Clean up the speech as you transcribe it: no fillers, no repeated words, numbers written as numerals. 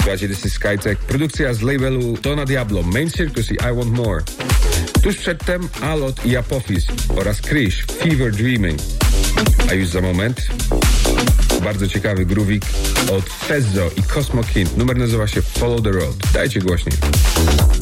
Słuchajcie, this is Skytech. Produkcja z labelu Donna Diablo, Main Circus i I Want More. Tuż przedtem Alot i Apophis oraz Krish, Fever Dreaming. A już za moment bardzo ciekawy groovik od Fezzo i Cosmo Kind. Numer nazywa się Follow the Road. Dajcie głośniej.